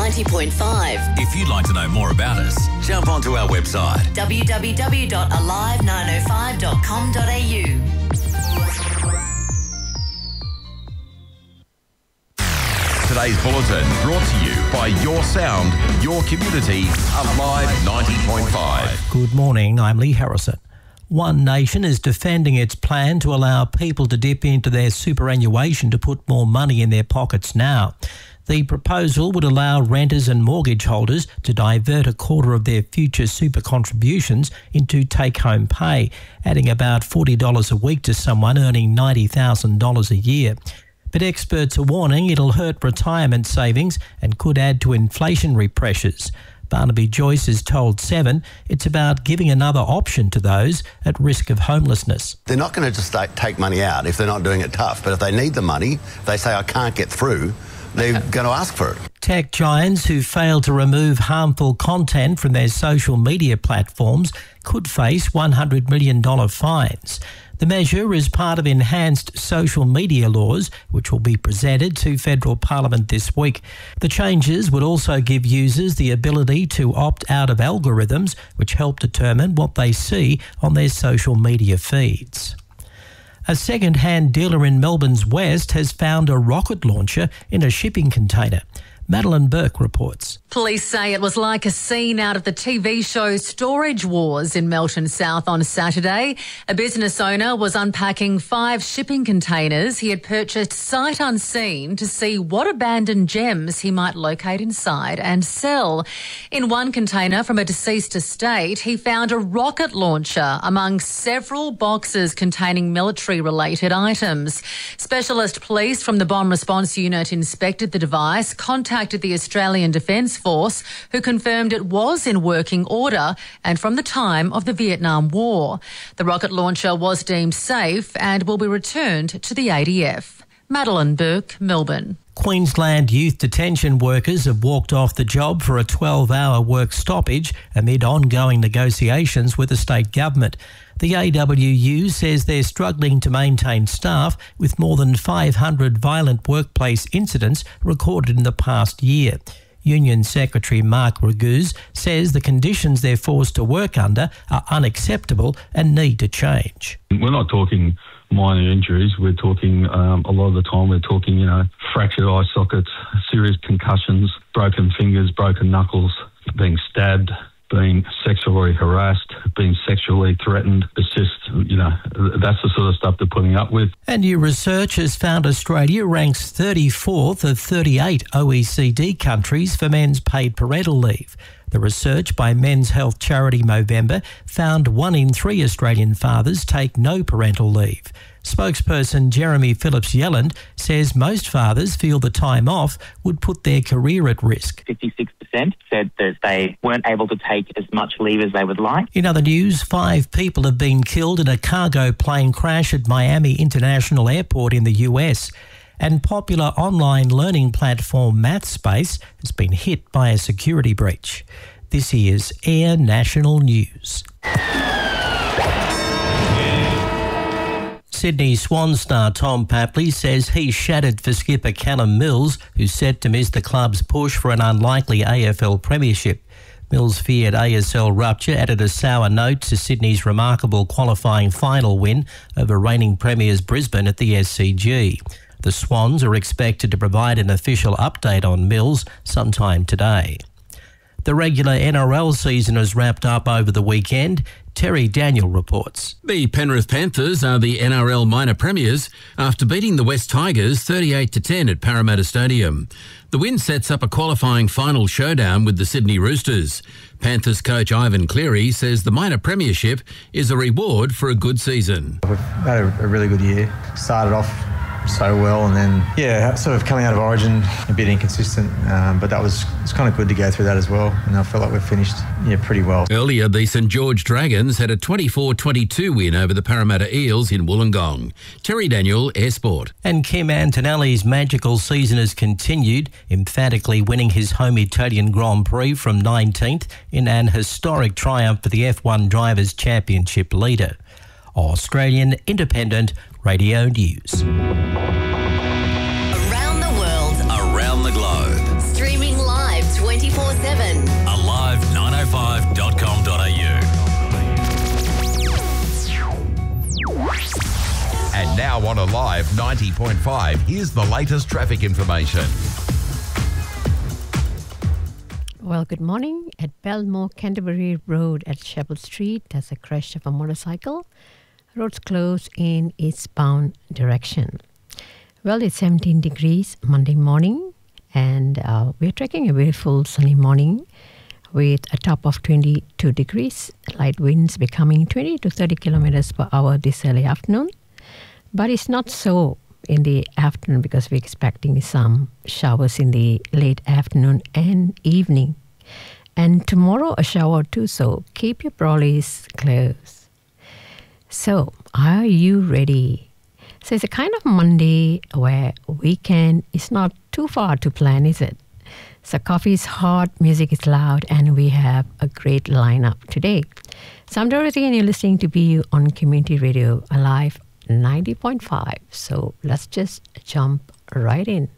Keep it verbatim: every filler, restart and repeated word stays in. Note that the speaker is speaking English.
ninety point five. If you'd like to know more about us, jump onto our website w w w dot alive nine oh five dot com dot a u. Today's bulletin brought to you by Your Sound, Your Community, Alive ninety point five. Good morning, I'm Lee Harrison. One Nation is defending its plan to allow people to dip into their superannuation to put more money in their pockets now. The proposal would allow renters and mortgage holders to divert a quarter of their future super contributions into take-home pay, adding about forty dollars a week to someone earning ninety thousand dollars a year. But experts are warning it'll hurt retirement savings and could add to inflationary pressures. Barnaby Joyce has told Seven it's about giving another option to those at risk of homelessness. They're not going to just take money out if they're not doing it tough, but if they need the money, they say, I can't get through, they're going to ask for it. Tech giants who fail to remove harmful content from their social media platforms could face one hundred million dollars fines. The measure is part of enhanced social media laws, which will be presented to Federal Parliament this week. The changes would also give users the ability to opt out of algorithms, which help determine what they see on their social media feeds. A second-hand dealer in Melbourne's West has found a rocket launcher in a shipping container. Madeline Burke reports. Police say it was like a scene out of the T V show Storage Wars in Melton South on Saturday. A business owner was unpacking five shipping containers he had purchased sight unseen to see what abandoned gems he might locate inside and sell. In one container from a deceased estate, he found a rocket launcher among several boxes containing military-related items. Specialist police from the Bomb Response Unit inspected the device, contacted the Australian Defence Force, who confirmed it was in working order and from the time of the Vietnam War. The rocket launcher was deemed safe and will be returned to the A D F. Madeline Burke, Melbourne. Queensland youth detention workers have walked off the job for a twelve-hour work stoppage amid ongoing negotiations with the state government. The A W U says they're struggling to maintain staff with more than five hundred violent workplace incidents recorded in the past year. Union Secretary Mark Raguse says the conditions they're forced to work under are unacceptable and need to change. We're not talking minor injuries. We're talking, um, a lot of the time, we're talking, you know, fractured eye sockets, serious concussions, broken fingers, broken knuckles, being stabbed, being sexually harassed, being sexually threatened. It's just, you know, that's the sort of stuff they're putting up with. And new research has found Australia ranks thirty-fourth of thirty-eight O E C D countries for men's paid parental leave. The research by men's health charity Movember found one in three Australian fathers take no parental leave. Spokesperson Jeremy Phillips-Yelland says most fathers feel the time off would put their career at risk. fifty-six percent said that they weren't able to take as much leave as they would like. In other news, five people have been killed in a cargo plane crash at Miami International Airport in the U S. And popular online learning platform MathSpace has been hit by a security breach. This is Air National News. Sydney Swans star Tom Papley says he's shattered for skipper Callum Mills, who's set to miss the club's push for an unlikely A F L premiership. Mills' feared A S L rupture added a sour note to Sydney's remarkable qualifying final win over reigning premiers Brisbane at the S C G. The Swans are expected to provide an official update on Mills sometime today. The regular N R L season has wrapped up over the weekend. Terry Daniel reports. The Penrith Panthers are the N R L minor premiers after beating the West Tigers thirty-eight to ten at Parramatta Stadium. The win sets up a qualifying final showdown with the Sydney Roosters. Panthers coach Ivan Cleary says the minor premiership is a reward for a good season. We've had a, a really good year. Started off so well, and then yeah, sort of coming out of Origin a bit inconsistent, um, but that was it's kind of good to go through that as well, and I feel like we've finished yeah pretty well. Earlier, the St George Dragons had a twenty-four twenty-two win over the Parramatta Eels in Wollongong. Terry Daniel, Air Sport. And Kim Antonelli's magical season has continued, emphatically winning his home Italian Grand Prix from nineteenth in an historic triumph for the F one Drivers' Championship leader. Australian Independent Radio News. Around the world. Around the globe. Streaming live Alive ninety point five. Here's the latest traffic information. Well, good morning. At Belmore Canterbury Road at Sheppard Street, there's a crash of a motorcycle. Roads closed in eastbound direction. Well, it's seventeen degrees Monday morning, and uh, we're tracking a beautiful sunny morning with a top of twenty-two degrees. Light winds becoming twenty to thirty kilometers per hour this early afternoon. But it's not so in the afternoon because we're expecting some showers in the late afternoon and evening. And tomorrow a shower too, so keep your brollies close. So, are you ready? So it's a kind of Monday where weekend is not too far to plan, is it? So coffee is hot, music is loud, and we have a great lineup today. So I'm Dorothy and you're listening to B U on Community Radio Alive ninety point five. So let's just jump right in.